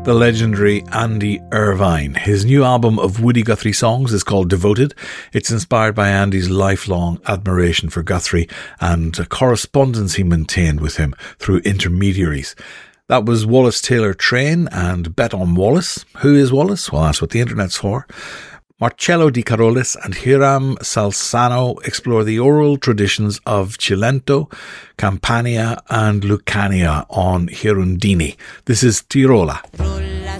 the legendary Andy Irvine. His new album of Woody Guthrie songs is called Devoted. It's inspired by Andy's lifelong admiration for Guthrie and a correspondence he maintained with him through intermediaries. That was Wallace Taylor Train and Bet on Wallace. Who is Wallace? Well, that's what the internet's for. Marcello Di Carolis and Hiram Salzano explore the oral traditions of Cilento, Campania and Lucania on Hirondini. This is Tirola.